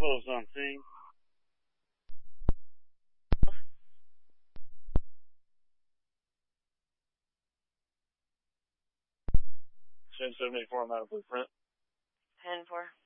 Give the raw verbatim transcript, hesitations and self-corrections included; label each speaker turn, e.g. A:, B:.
A: twelve's on scene. ten seventy-four, I'm out of blueprint.
B: ten four.